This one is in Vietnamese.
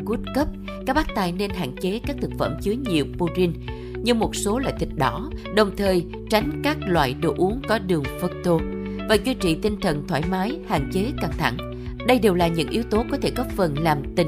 good cấp, các bác tài nên hạn chế các thực phẩm chứa nhiều purin như một số loại thịt đỏ, đồng thời tránh các loại đồ uống có đường fructose và duy trì tinh thần thoải mái, hạn chế căng thẳng. Đây đều là những yếu tố có thể góp phần làm tình